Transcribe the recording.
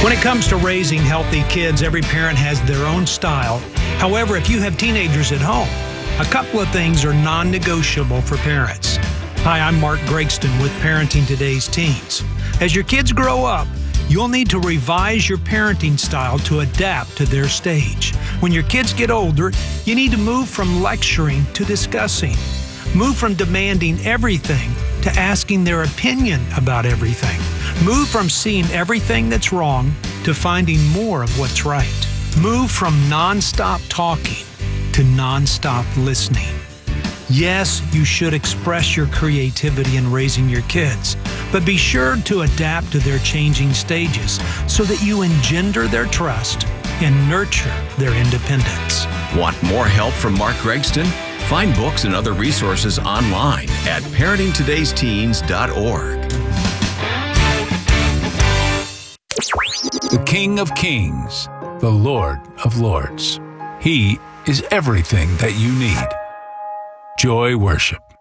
When it comes to raising healthy kids, every parent has their own style. However, if you have teenagers at home, a couple of things are non-negotiable for parents. Hi, I'm Mark Gregston with Parenting Today's Teens. As your kids grow up, you'll need to revise your parenting style to adapt to their stage. When your kids get older, you need to move from lecturing to discussing. Move from demanding everything to asking their opinion about everything. Move from seeing everything that's wrong to finding more of what's right. Move from nonstop talking to nonstop listening. Yes, you should express your creativity in raising your kids, but be sure to adapt to their changing stages so that you engender their trust and nurture their independence. Want more help from Mark Gregston? Find books and other resources online at parentingtodaysteens.org. The King of Kings, the Lord of Lords. He is everything that you need. Joy Worship.